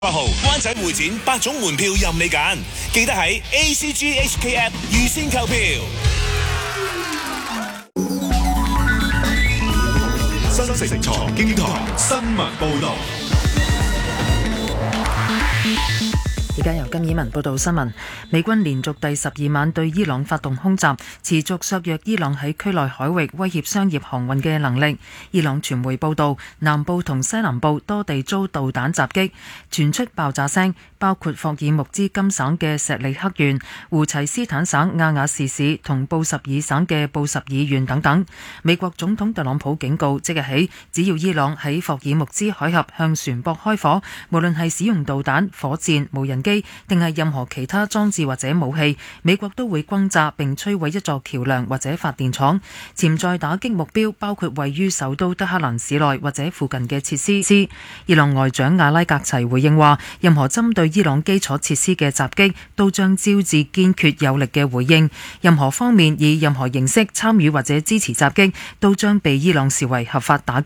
8號灣仔會展8種門票任你揀，記得喺 ACGHK App 預先購票。 新城財經台新聞報道。 而家由金以文報道新聞。美軍連續第12晚對伊朗發動空襲，持續削弱伊朗喺區內海域威脅商業航運嘅能力。伊朗傳媒報道，南部同西南部多地遭導彈襲擊，傳出爆炸聲，包括霍爾木茲金省嘅錫里克縣、胡齊斯坦省亞雅士市同布什爾省嘅布什爾縣等等。美國總統特朗普警告，即日起，只要伊朗喺霍爾木茲海峽向船舶開火，無論係使用導彈、火箭、無人機定係任何其他裝置或者武器，美國都會轟炸並摧毀一座橋樑或者發電廠。潛在打擊目標包括位於首都德黑蘭市內或者附近嘅設施。伊朗外長阿拉格齊回應話，任何針對伊朗基礎設施嘅襲擊都將招致堅決有力嘅回應，任何方面以任何形式參與或者支持襲擊都將被伊朗視為合法打擊